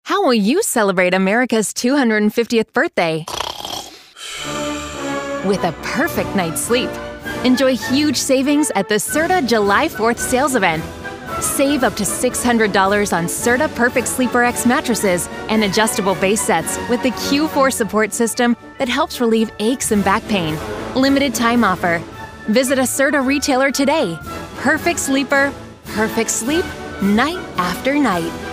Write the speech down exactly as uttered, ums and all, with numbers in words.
How will you celebrate America's two hundred fiftieth birthday? With a perfect night's sleep. Enjoy huge savings at the Serta July fourth sales event. Save up to six hundred dollars on Serta Perfect Sleeper X mattresses and adjustable base sets with the Q four support system that helps relieve aches and back pain. Limited time offer. Visit a Serta retailer today. Perfect sleeper, perfect sleep, night after night.